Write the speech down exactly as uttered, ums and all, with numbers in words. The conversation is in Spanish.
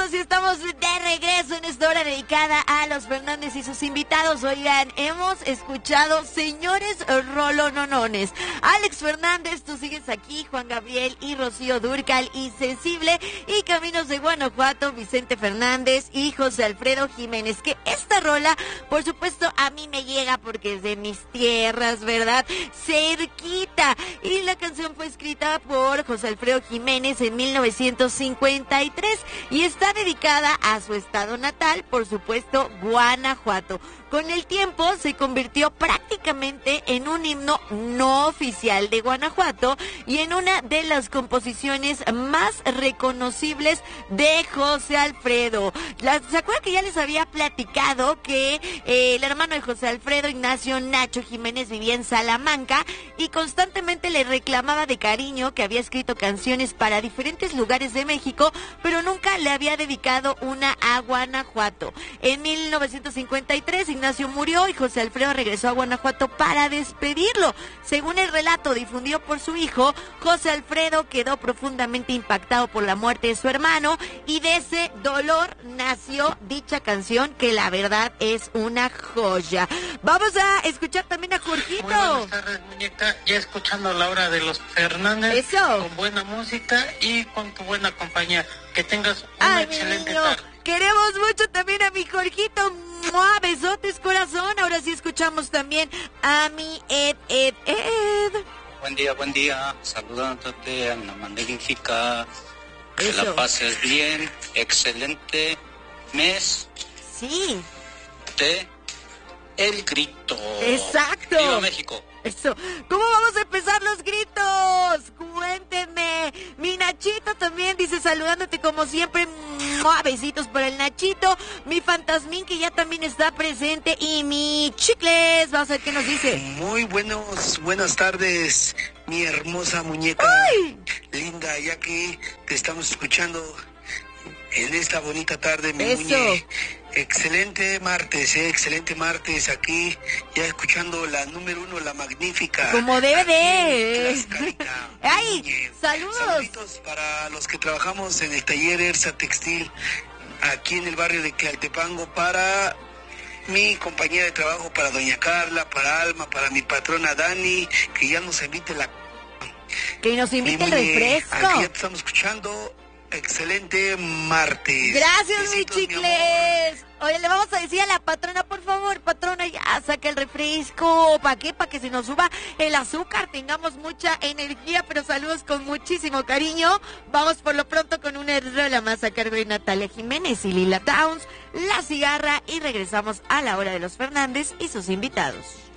minutos y estamos de regreso en esta hora dedicada a los Fernández y sus invitados. Oigan, hemos escuchado señores rolononones. Alex Fernández, tú sigues aquí, Juan Gabriel y Rocío Dúrcal y Sensible, y Caminos de Guanajuato, Vicente Fernández y José Alfredo Jiménez. Que esta rola, por supuesto, a mí me llega porque es de mis tierras, ¿verdad? Cerquita. Y la canción fue escrita por José Alfredo Jiménez en mil novecientos cincuenta y tres y está dedicada a su estado natal, por supuesto, Guanajuato. Con el tiempo se convirtió prácticamente en un himno no oficial de Guanajuato y en una de las composiciones más reconocibles de José Alfredo. La, ¿Se acuerdan que ya les había platicado que eh, el hermano de José Alfredo, Ignacio Nacho Jiménez, vivía en Salamanca y constantemente le reclamaba de cariño que había escrito canciones para diferentes lugares de México, pero nunca le había dedicado una a Guanajuato? En mil novecientos cincuenta y tres, Ignacio murió y José Alfredo regresó a Guanajuato para despedirlo. Según el relato difundido por su hijo, José Alfredo quedó profundamente impactado por la muerte de su hermano y de ese dolor nació dicha canción, que la verdad es una joya. Vamos a escuchar también a Jorgito. Muy buenas tardes, muñeca. Ya escuchando la hora de los Fernández. Eso. Con buena música y con tu buena compañía. Que tengas una Ay, excelente niño. tarde. Queremos mucho también a mi Jorgito. ¡Mua! Besotes, corazón. Ahora sí escuchamos también a mi Ed, Ed, Ed. Buen día, buen día. Saludándote, Ana Magnífica. Que Eso. la pases bien. Excelente mes Sí, de El Grito. exacto. ¡Viva México! Eso. ¿Cómo vamos a empezar los gritos? Cuéntenme. Mi Nachito también dice, saludándote como siempre. ¡Mua! Besitos para el Nachito. Mi Fantasmín, que ya también está presente. Y mi Chicles. Vamos a ver qué nos dice. Muy buenos, buenas tardes, mi hermosa muñeca. ¡Ay! Linda, ya que te estamos escuchando en esta bonita tarde, mi Eso. muñe. Excelente martes, eh, excelente martes aquí, ya escuchando la número uno, la magnífica. Como debe aquí de. en Tlaxcalita, mi ¡Ay! muñe. ¡Saludos! Saluditos para los que trabajamos en el taller Ersa Textil, aquí en el barrio de Tlaltepango, para mi compañía de trabajo, para doña Carla, para Alma, para mi patrona Dani, que ya nos invite la... Que nos invite el Mi muñe, refresco. aquí ya te estamos escuchando. Excelente martes. Gracias, mi Besitos, mi Chicles. Oye, le vamos a decir a la patrona, por favor, patrona, ya saca el refresco. ¿Para qué? Para que se nos suba el azúcar, tengamos mucha energía, pero saludos con muchísimo cariño. Vamos por lo pronto con una rola más a cargo de Natalia Jiménez y Lila Downs, La Cigarra, y regresamos a la hora de los Fernández y sus invitados.